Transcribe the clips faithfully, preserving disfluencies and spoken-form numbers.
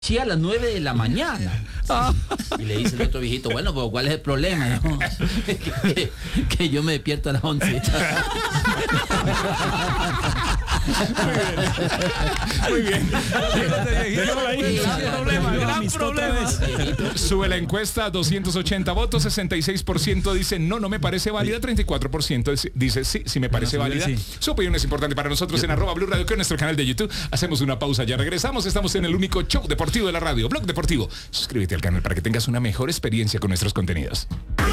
Sí, a las nueve de la mañana. Y le dice el otro viejito, bueno, pues ¿cuál es el problema? ¿No? que, que, que yo me despierto a las once. Muy bien. Gran problema, gran problema. Sube la encuesta, doscientos ochenta votos, sesenta y seis por ciento dice no, no me parece válida, treinta y cuatro por ciento dice sí, sí me parece válida. Su opinión es importante para nosotros en arroba Blue Radio, que es nuestro canal de YouTube. Hacemos una pausa, ya regresamos. Estamos en el único show deportivo de la radio, Blog Deportivo. Suscríbete al canal para que tengas una mejor experiencia con nuestros contenidos.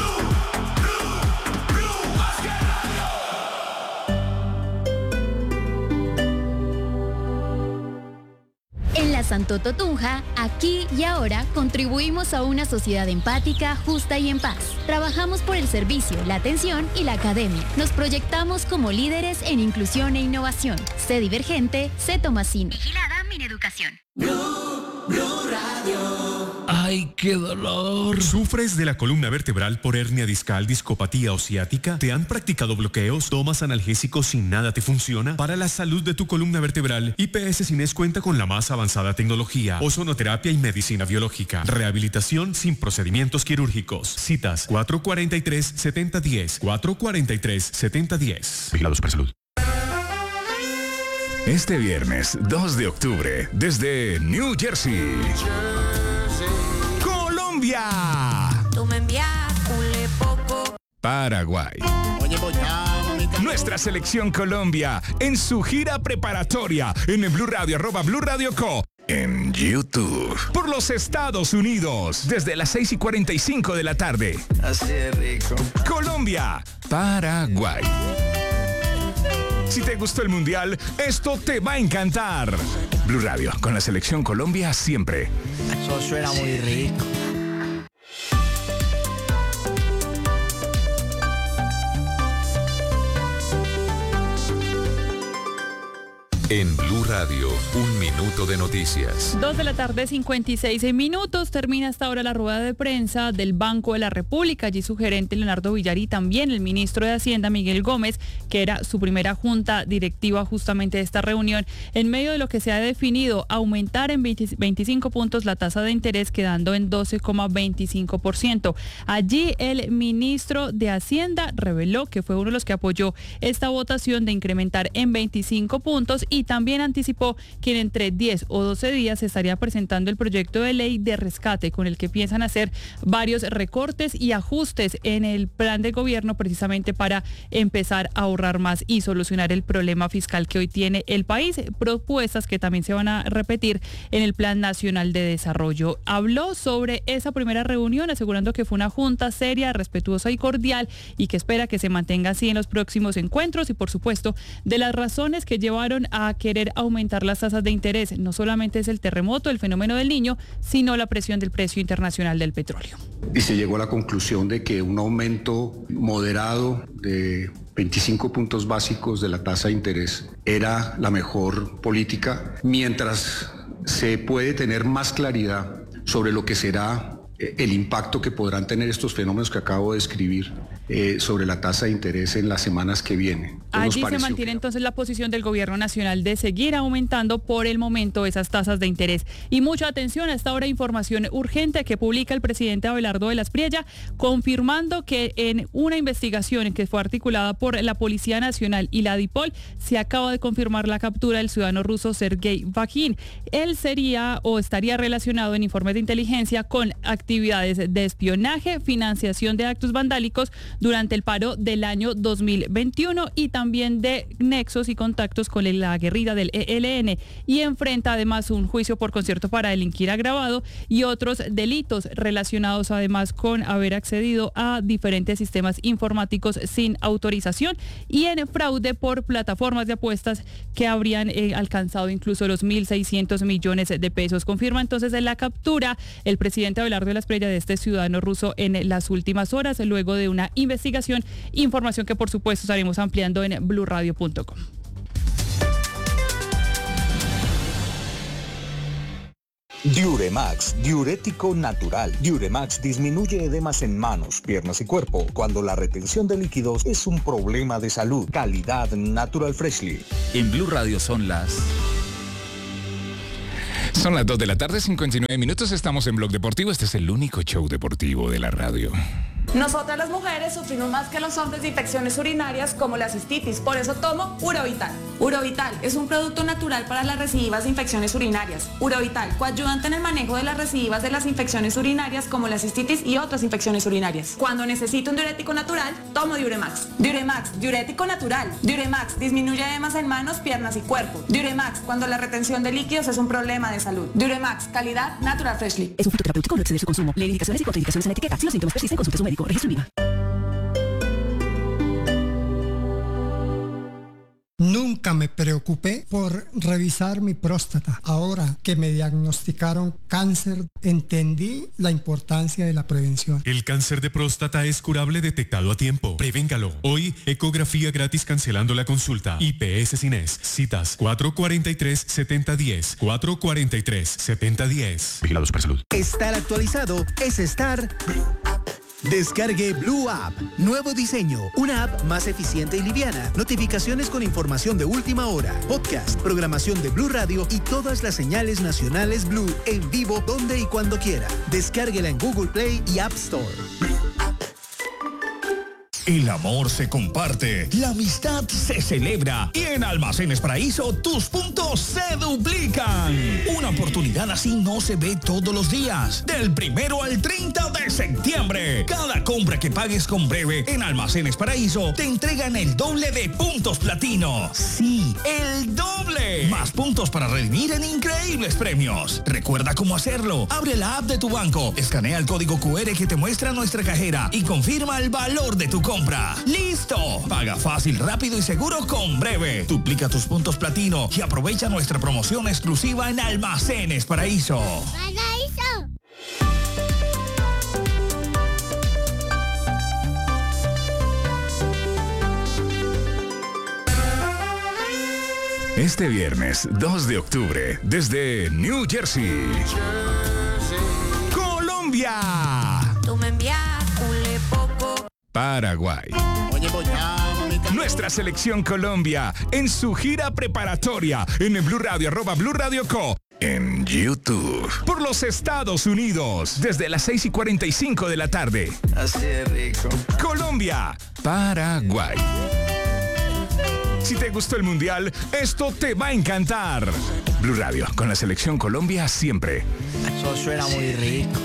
En la Santoto Tunja, aquí y ahora, contribuimos a una sociedad empática, justa y en paz. Trabajamos por el servicio, la atención y la academia. Nos proyectamos como líderes en inclusión e innovación. Sé Divergente, sé Tomasino. Vigilada Mineducación. Blue, Blue Radio. ¡Ay, qué dolor! ¿Sufres de la columna vertebral por hernia discal, discopatía o ciática? ¿Te han practicado bloqueos? ¿Tomas analgésicos sin nada te funciona? Para la salud de tu columna vertebral, I P S Cines cuenta con la más avanzada tecnología, ozonoterapia y medicina biológica. Rehabilitación sin procedimientos quirúrgicos. Citas cuatro cuatro tres, siete cero uno cero, cuatro cuatro tres, siete cero uno cero. Vigilados por salud. Este viernes dos de octubre, desde New Jersey, Colombia, Tú me envías un poco. Paraguay. Nuestra selección Colombia en su gira preparatoria en el Blue Radio, arroba Blue Radio Co. En YouTube. Por los Estados Unidos, desde las seis y cuarenta y cinco de la tarde. Así de rico. Colombia, Paraguay. Si te gustó el Mundial, esto te va a encantar. Blue Radio, con la selección Colombia siempre. Eso suena muy rico. En Blue Radio, un minuto de noticias. Dos de la tarde, cincuenta y seis minutos. Termina hasta ahora la rueda de prensa del Banco de la República. Allí su gerente Leonardo Villar y también el ministro de Hacienda Miguel Gómez, que era su primera junta directiva justamente de esta reunión, en medio de lo que se ha definido aumentar en veinticinco puntos la tasa de interés, quedando en doce coma veinticinco por ciento. Allí el ministro de Hacienda reveló que fue uno de los que apoyó esta votación de incrementar en veinticinco puntos y también anticipó que en entre diez o doce días se estaría presentando el proyecto de ley de rescate con el que piensan hacer varios recortes y ajustes en el plan de gobierno precisamente para empezar a ahorrar más y solucionar el problema fiscal que hoy tiene el país. Propuestas que también se van a repetir en el Plan Nacional de Desarrollo. Habló sobre esa primera reunión asegurando que fue una junta seria, respetuosa y cordial y que espera que se mantenga así en los próximos encuentros y por supuesto de las razones que llevaron a querer aumentar las tasas de interés. No solamente es el terremoto, el fenómeno del Niño, sino la presión del precio internacional del petróleo. Y se llegó a la conclusión de que un aumento moderado de veinticinco puntos básicos de la tasa de interés era la mejor política, mientras se puede tener más claridad sobre lo que será el impacto que podrán tener estos fenómenos que acabo de describir eh, sobre la tasa de interés en las semanas que vienen. Allí se mantiene entonces la posición del gobierno nacional de seguir aumentando por el momento esas tasas de interés. Y mucha atención a esta hora, información urgente que publica el presidente Abelardo de las Priella, confirmando que en una investigación que fue articulada por la Policía Nacional y la DIPOL, se acaba de confirmar la captura del ciudadano ruso Sergei Vakin. Él sería o estaría relacionado en informes de inteligencia con actividades de espionaje, financiación de actos vandálicos durante el paro del año dos mil veintiuno y también de nexos y contactos con la guerrilla del E L N, y enfrenta además un juicio por concierto para delinquir agravado y otros delitos relacionados además con haber accedido a diferentes sistemas informáticos sin autorización y en fraude por plataformas de apuestas que habrían eh, alcanzado incluso los mil seiscientos millones de pesos. Confirma entonces en la captura el presidente Abelardo de las Priella de este ciudadano ruso en las últimas horas, luego de una investigación, información que por supuesto estaremos ampliando en blue radio punto com. Diuremax, diurético natural. Diuremax disminuye edemas en manos, piernas y cuerpo cuando la retención de líquidos es un problema de salud. Calidad Natural Freshly. En Blue Radio son las... Son las dos de la tarde, cincuenta y nueve minutos. Estamos en Blog Deportivo. Este es el único show deportivo de la radio. Nosotras las mujeres sufrimos más que los hombres de infecciones urinarias como la cistitis, por eso tomo Urovital. Urovital es un producto natural para las recidivas de infecciones urinarias. Urovital, coayudante en el manejo de las recidivas de las infecciones urinarias como la cistitis y otras infecciones urinarias. Cuando necesito un diurético natural, tomo Diuremax. Diuremax, diurético natural. Diuremax disminuye edemas en manos, piernas y cuerpo. Diuremax, cuando la retención de líquidos es un problema de salud. Diuremax, calidad Natural Freshly. Es un fitoterapéutico, no exceder su consumo. Lee indicaciones y contraindicaciones en la etiqueta. Si los síntomas persisten, consulte a su médico. Registro INVIMA. Nunca me preocupé por revisar mi próstata. Ahora que me diagnosticaron cáncer, entendí la importancia de la prevención. El cáncer de próstata es curable detectado a tiempo. Prevéngalo. Hoy, ecografía gratis cancelando la consulta. I P S Cines. Citas cuatro cuatro tres, siete cero uno cero. cuatro cuatro tres, siete cero uno cero. Vigilado Supersalud. Estar actualizado es estar... Descargue Blue App. Nuevo diseño. Una app más eficiente y liviana. Notificaciones con información de última hora. Podcast, programación de Blue Radio y todas las señales nacionales Blue en vivo donde y cuando quiera. Descárguela en Google Play y App Store. El amor se comparte, la amistad se celebra y en Almacenes Paraíso tus puntos se duplican. Una oportunidad así no se ve todos los días. Del primero al treinta de septiembre, cada compra que pagues con Breve en Almacenes Paraíso te entregan el doble de puntos platino. Sí, el doble. Más puntos para redimir en increíbles premios. Recuerda cómo hacerlo. Abre la app de tu banco, escanea el código cu erre que te muestra nuestra cajera y confirma el valor de tu compra. ¡Listo! Paga fácil, rápido y seguro con Breve. Duplica tus puntos platino y aprovecha nuestra promoción exclusiva en Almacenes Paraíso. ¡Paraíso! Este viernes dos de octubre, desde New Jersey, Colombia. Tú me enviaste un poco. Paraguay. Nuestra selección Colombia en su gira preparatoria en el Blue Radio, arroba Blue Radio Co. En YouTube. Por los Estados Unidos, desde las seis y cuarenta y cinco de la tarde. Así de rico. Colombia, Paraguay. Si te gustó el Mundial, esto te va a encantar. Blue Radio, con la selección Colombia siempre. Eso suena muy rico.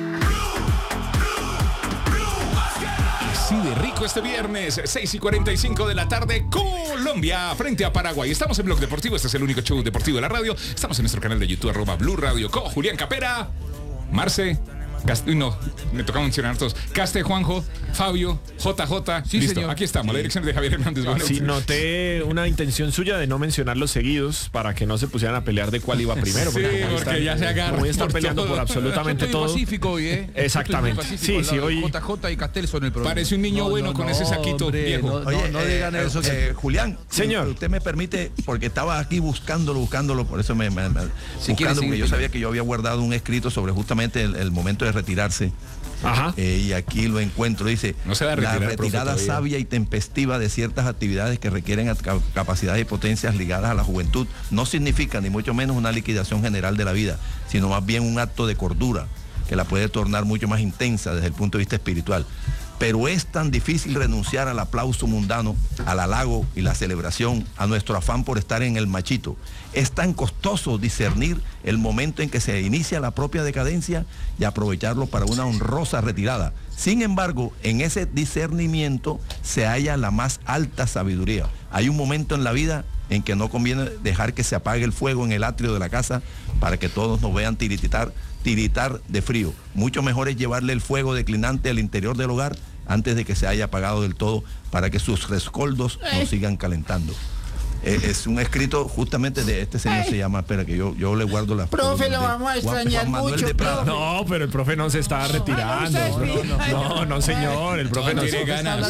Así de rico este viernes, seis y cuarenta y cinco de la tarde, Colombia frente a Paraguay. Estamos en Blog Deportivo, este es el único show deportivo de la radio. Estamos en nuestro canal de YouTube, arroba Blue Radio Co. Julián Capera, Marce, Cast... no, me tocaba mencionar todos. Caste, Juanjo, Fabio, J J. Sí, listo, señor. aquí estamos, la dirección de Javier Hernández. Bueno, sí, noté una intención suya de no mencionarlos seguidos para que no se pusieran a pelear de cuál iba primero. Sí, porque, porque ya se agarran. Voy a estar peleando todo. por absolutamente Yo estoy todo. Pacífico hoy, ¿eh? Exactamente. Pacífico, sí, sí, hoy. J J y Castel son el problema. Parece un niño no, bueno no, con no, ese saquito hombre, viejo. No, Oye, no, no eh, digan eso. eh, Que... eh, Julián, señor, usted me permite, porque estaba aquí buscándolo, buscándolo, por eso me, me, me si buscando, porque seguir, yo sabía que yo había guardado un escrito sobre justamente el, el momento de retirarse. Ajá. Eh, y aquí lo encuentro, dice, no se va a retirar, la retirada profe, sabia y tempestiva de ciertas actividades que requieren capacidades y potencias ligadas a la juventud no significa ni mucho menos una liquidación general de la vida, sino más bien un acto de cordura que la puede tornar mucho más intensa desde el punto de vista espiritual. Pero es tan difícil renunciar al aplauso mundano, al halago y la celebración, a nuestro afán por estar en el machito. Es tan costoso discernir el momento en que se inicia la propia decadencia y aprovecharlo para una honrosa retirada. Sin embargo, en ese discernimiento se halla la más alta sabiduría. Hay un momento en la vida en que no conviene dejar que se apague el fuego en el atrio de la casa para que todos nos vean tirititar, tiritar de frío. Mucho mejor es llevarle el fuego declinante al interior del hogar antes de que se haya apagado del todo para que sus rescoldos no sigan calentando. Eh, es un escrito justamente de este señor, se llama, espera que yo, yo le guardo la... Profe, lo vamos a extrañar mucho, profe. No, pero el profe no se está retirando. No, no, no, no, señor, el profe no tiene ganas.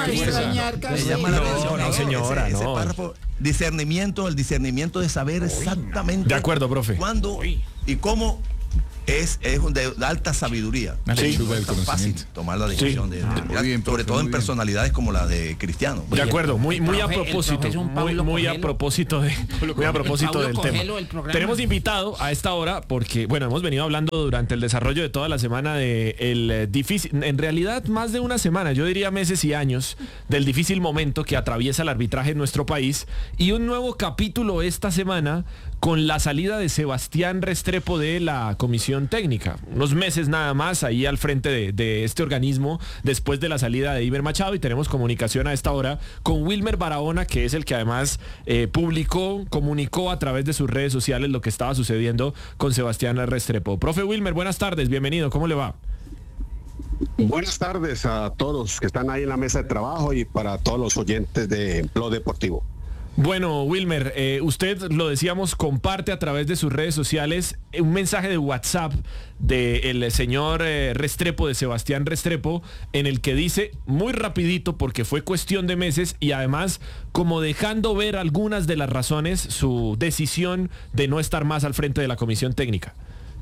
No, no, señora, ese, ese no. párrafo, discernimiento, el discernimiento de saber exactamente... De acuerdo, profe. Cuándo y cómo es, es de alta sabiduría. Sí. No es tan fácil tomar la decisión, sí. de, de, de, bien, sobre todo en personalidades como la de Cristiano. De acuerdo, muy, muy a propósito, muy, muy a propósito de, muy a propósito del tema. Tenemos invitado a esta hora porque, bueno, hemos venido hablando durante el desarrollo de toda la semana de el difícil, en realidad más de una semana, yo diría meses y años, del difícil momento que atraviesa el arbitraje en nuestro país, y un nuevo capítulo esta semana con la salida de Sebastián Restrepo de la comisión técnica. Unos meses nada más ahí al frente de, de este organismo después de la salida de Iber Machado, y tenemos comunicación a esta hora con Wilmer Barahona, que es el que además eh, publicó, comunicó a través de sus redes sociales lo que estaba sucediendo con Sebastián Restrepo. Profe Wilmer, buenas tardes, bienvenido, ¿cómo le va? Buenas tardes a todos que están ahí en la mesa de trabajo y para todos los oyentes de Blog Deportivo. Bueno, Wilmer, eh, usted, lo decíamos, comparte a través de sus redes sociales un mensaje de WhatsApp del señor eh, Restrepo, de Sebastián Restrepo, en el que dice, muy rapidito porque fue cuestión de meses, y además como dejando ver algunas de las razones, su decisión de no estar más al frente de la comisión técnica.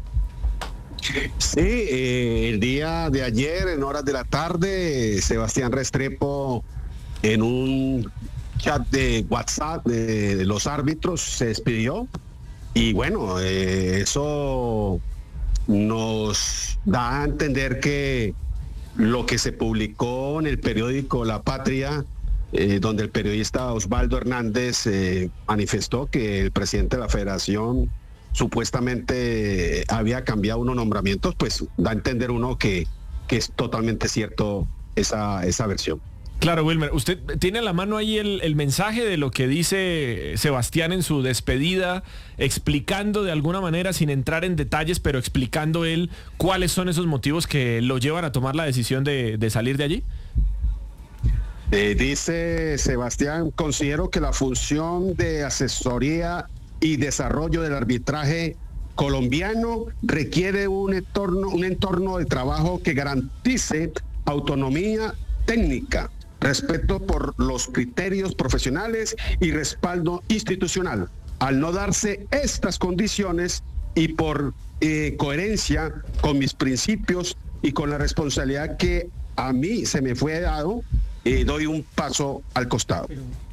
Sí, eh, el día de ayer, en horas de la tarde, Sebastián Restrepo, en un chat de WhatsApp de, de los árbitros, se despidió, y bueno, eh, eso nos da a entender que lo que se publicó en el periódico La Patria, eh, donde el periodista Osvaldo Hernández eh, manifestó que el presidente de la federación supuestamente había cambiado unos nombramientos, pues da a entender uno que, que es totalmente cierto esa, esa versión. Claro, Wilmer, usted tiene a la mano ahí el, el mensaje de lo que dice Sebastián en su despedida, explicando de alguna manera, sin entrar en detalles, pero explicando él cuáles son esos motivos que lo llevan a tomar la decisión de, de salir de allí. Eh, dice Sebastián, considero que la función de asesoría y desarrollo del arbitraje colombiano requiere un entorno, un entorno de trabajo que garantice autonomía técnica, respeto por los criterios profesionales y respaldo institucional. Al no darse estas condiciones y por eh, coherencia con mis principios y con la responsabilidad que a mí se me fue dado, eh, doy un paso al costado.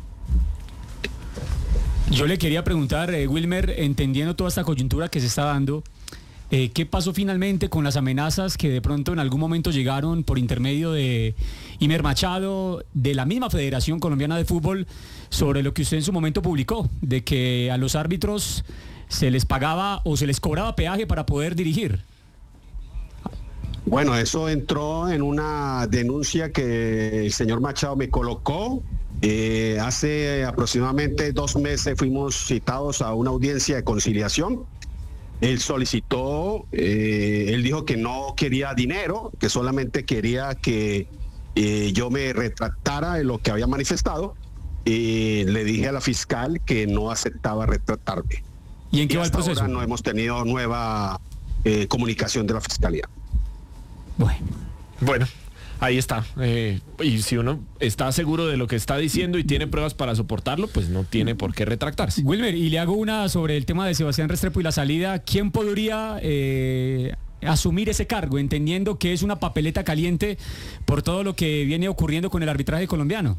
Yo le quería preguntar, eh, Wilmer, entendiendo toda esta coyuntura que se está dando, Eh, ¿qué pasó finalmente con las amenazas que de pronto en algún momento llegaron por intermedio de Iber Machado, de la misma Federación Colombiana de Fútbol, sobre lo que usted en su momento publicó, de que a los árbitros se les pagaba o se les cobraba peaje para poder dirigir? Bueno, eso entró en una denuncia que el señor Machado me colocó. Eh, hace aproximadamente dos meses fuimos citados a una audiencia de conciliación. Él solicitó, eh, él dijo que no quería dinero, que solamente quería que eh, yo me retractara de lo que había manifestado. Y le dije a la fiscal que no aceptaba retratarme. ¿Y en qué y va el hasta proceso? ahora no hemos tenido nueva eh, comunicación de la fiscalía. Bueno. Bueno. Ahí está. Eh, y si uno está seguro de lo que está diciendo y tiene pruebas para soportarlo, pues no tiene por qué retractarse. Wilmer, y le hago una sobre el tema de Sebastián Restrepo y la salida. ¿Quién podría eh, asumir ese cargo, entendiendo que es una papeleta caliente por todo lo que viene ocurriendo con el arbitraje colombiano?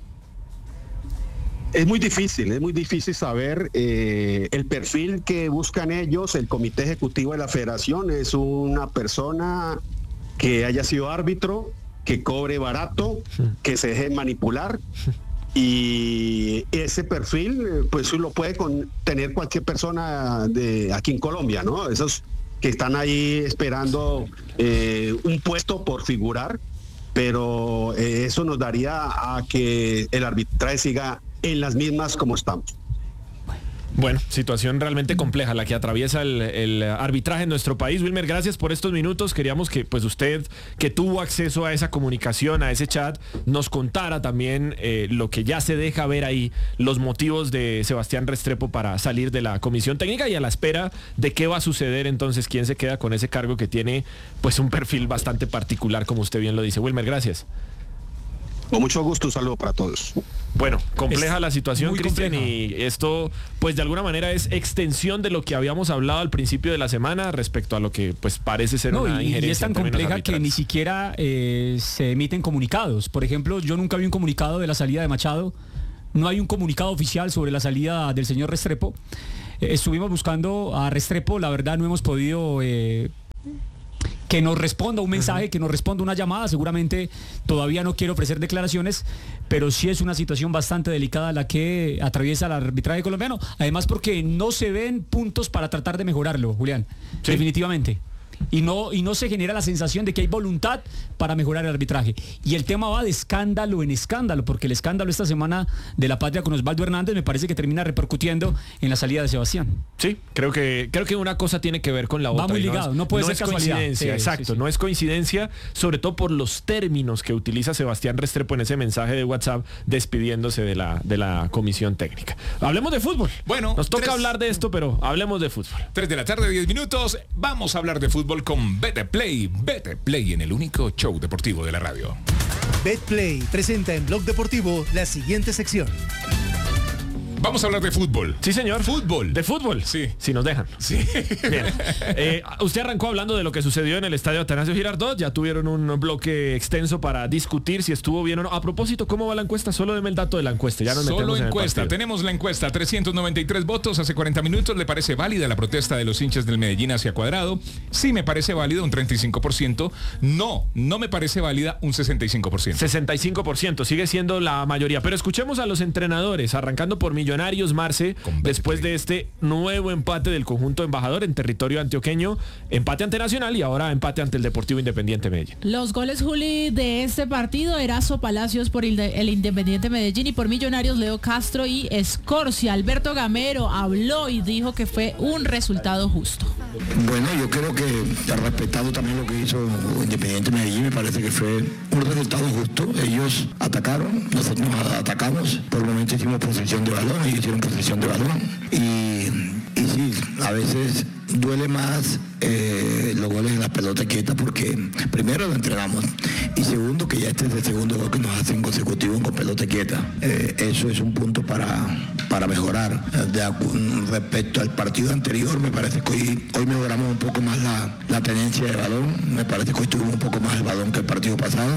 Es muy difícil, es muy difícil saber eh, el perfil que buscan ellos. El comité ejecutivo de la federación es una persona que haya sido árbitro, que cobre barato, que se deje manipular, y ese perfil pues lo puede con, tener cualquier persona de aquí en Colombia, ¿no? Esos que están ahí esperando eh, un puesto por figurar, pero eh, eso nos daría a que el arbitraje siga en las mismas como estamos. Bueno, situación realmente compleja la que atraviesa el, el arbitraje en nuestro país. Wilmer, gracias por estos minutos. Queríamos que pues usted, que tuvo acceso a esa comunicación, a ese chat, nos contara también eh, lo que ya se deja ver ahí, los motivos de Sebastián Restrepo para salir de la comisión técnica, y a la espera de qué va a suceder entonces, quién se queda con ese cargo que tiene pues un perfil bastante particular, como usted bien lo dice. Wilmer, gracias. Con mucho gusto, un saludo para todos. Bueno, compleja es la situación, Cristian, y esto pues de alguna manera es extensión de lo que habíamos hablado al principio de la semana respecto a lo que pues parece ser no, una y, injerencia. Y es tan compleja que ni siquiera eh, se emiten comunicados. Por ejemplo, yo nunca vi un comunicado de la salida de Machado, no hay un comunicado oficial sobre la salida del señor Restrepo. Eh, estuvimos buscando a Restrepo, la verdad no hemos podido... Eh, que nos responda un mensaje, que nos responda una llamada. Seguramente todavía no quiero ofrecer declaraciones, pero sí es una situación bastante delicada la que atraviesa el arbitraje colombiano. Además porque no se ven puntos para tratar de mejorarlo, Julián. Sí. Definitivamente. Y no, y no se genera la sensación de que hay voluntad para mejorar el arbitraje. Y el tema va de escándalo en escándalo, porque el escándalo esta semana de la Patria con Osvaldo Hernández me parece que termina repercutiendo en la salida de Sebastián. Sí, creo que, creo que una cosa tiene que ver con la otra. Va muy ligado, no, es, no puede no ser es casualidad. Coincidencia, sí, exacto, sí, sí. No es coincidencia, sobre todo por los términos que utiliza Sebastián Restrepo en ese mensaje de WhatsApp despidiéndose de la, de la comisión técnica. Hablemos de fútbol. Bueno, nos toca tres, hablar de esto, pero hablemos de fútbol. tres de la tarde, diez minutos. Vamos a hablar de fútbol con Betplay. Betplay en el único show deportivo de la radio. Betplay presenta en Blog Deportivo la siguiente sección. Vamos a hablar de fútbol. Sí, señor. Fútbol. De fútbol. Sí. Si nos dejan. Sí. Bien. Eh, usted arrancó hablando de lo que sucedió en el estadio Atanasio Girardot. Ya tuvieron un bloque extenso para discutir si estuvo bien o no. A propósito, ¿cómo va la encuesta? Solo deme el dato de la encuesta. Ya nos Solo metemos encuesta. En el Tenemos la encuesta. trescientos noventa y tres votos hace cuarenta minutos. ¿Le parece válida la protesta de los hinchas del Medellín hacia Cuadrado? Sí, me parece válida, un treinta y cinco por ciento. No, no me parece válida, un sesenta y cinco por ciento. sesenta y cinco por ciento. Sigue siendo la mayoría. Pero escuchemos a los entrenadores, arrancando por Millonarios, Marce. Después de este nuevo empate del conjunto embajador en territorio antioqueño, empate ante Nacional y ahora empate ante el Deportivo Independiente Medellín. Los goles, Juli, de este partido: Erazo Palacios por el, de, el Independiente Medellín, y por Millonarios Leo Castro y Escorcia. Alberto Gamero habló y dijo que fue un resultado justo. Bueno, yo creo que ha respetado también lo que hizo Independiente Medellín. Me parece que fue un resultado justo. Ellos atacaron, nosotros atacamos, por el momento hicimos posesión de balón, ellos hicieron posesión de balón, y, y sí, a veces duele más eh, los goles en la pelota quieta, porque primero lo entrenamos y segundo que ya este es el segundo gol que nos hacen consecutivo con pelota quieta. Eh, eso es un punto para, para mejorar. De, respecto al partido anterior, me parece que hoy, hoy mejoramos un poco más la, la tenencia de balón. Me parece que hoy tuvimos un poco más el balón que el partido pasado.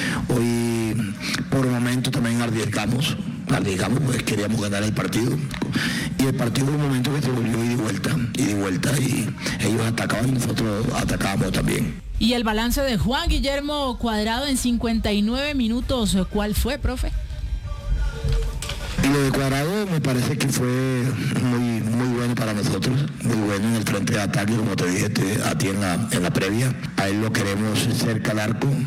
Hoy por un momento también arriesgamos, arriesgamos pues queríamos ganar el partido, y el partido hubo un momento que se volvió ida y vuelta, ida y vuelta, y ellos atacaban y nosotros atacábamos también. Y el balance de Juan Guillermo Cuadrado en cincuenta y nueve minutos, ¿cuál fue, profe? Y lo de Cuadrado me parece que fue muy, muy bueno para nosotros, muy bueno en el frente de ataque, como te dije a ti en la, en la previa. A él lo queremos cerca al arco,